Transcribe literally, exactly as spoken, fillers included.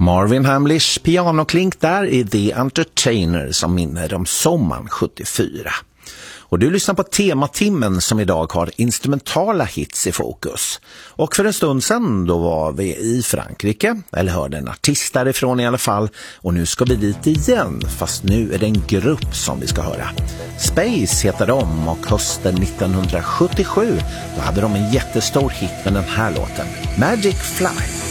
Marvin Hamlish pianoklink där i The Entertainer som minner om sommaren sjuttiofyra. Och du lyssnar på Tematimmen som idag har instrumentala hits i fokus. Och för en stund sedan då var vi i Frankrike, eller hörde en artist därifrån i alla fall. Och nu ska vi dit igen, fast nu är det en grupp som vi ska höra. Space heter de och hösten nittonhundrasjuttiosju då hade de en jättestor hit med den här låten, Magic Fly.